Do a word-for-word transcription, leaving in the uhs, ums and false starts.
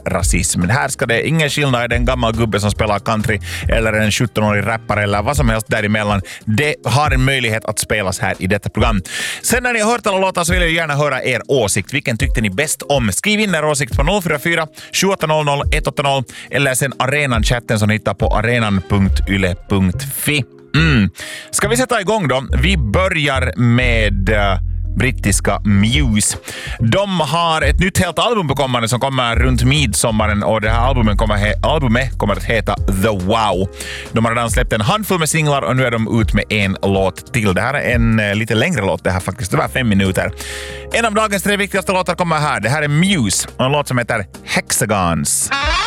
rasism. Här ska det ingen skillnad i den gamla gubbe som spelar country eller en sjuttonårig rappare eller vad som helst däremellan. Det har en möjlighet att spelas här i detta program. Sen när ni har hört alla låtar så vill jag gärna höra er åsikt. Vilken tyckte ni bäst om? Skriv in er åsikt på noll fyra fyra sju åtta noll noll ett åtta noll eller sen arenan-chatten som ni hittar på arenan punkt yle punkt fi. Mm. Ska vi sätta igång då? Vi börjar med uh, brittiska Muse. De har ett nytt helt album på kommande som kommer runt midsommaren och det här albumet kommer, he- albumet kommer att heta The Wow. De har redan släppt en handfull med singlar och nu är de ut med en låt till. Det här är en uh, lite längre låt, det här faktiskt. Det var fem minuter. En av dagens tre viktigaste låtar kommer här. Det här är Muse och en låt som heter Hexagons.